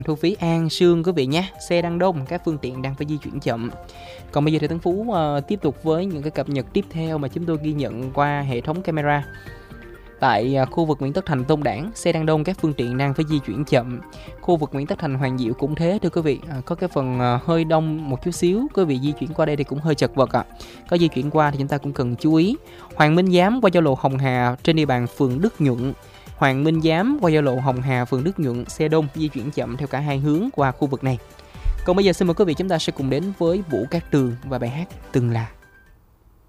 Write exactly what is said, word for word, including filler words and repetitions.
thu phí An Sương quý vị nhé. Xe đang đông, các phương tiện đang phải di chuyển chậm. Còn bây giờ thì Tấn Phú uh, tiếp tục với những cái cập nhật tiếp theo mà chúng tôi ghi nhận qua hệ thống camera. Tại uh, khu vực Nguyễn Tất Thành Tôn Đản, xe đang đông, các phương tiện đang phải di chuyển chậm. Khu vực Nguyễn Tất Thành Hoàng Diệu cũng thế thưa quý vị, uh, có cái phần uh, hơi đông một chút xíu, quý vị di chuyển qua đây thì cũng hơi chật vật ạ. À. Có di chuyển qua thì chúng ta cũng cần chú ý. Hoàng Minh Giám qua giao lộ Hồng Hà trên địa bàn phường Đức Nhuận. Hoàng Minh Giám qua giao lộ Hồng Hà phường Đức Nhuận, xe đông di chuyển chậm theo cả hai hướng qua khu vực này. Còn bây giờ xin mời quý vị chúng ta sẽ cùng đến với Vũ Cát Tường và bài hát Từng Là.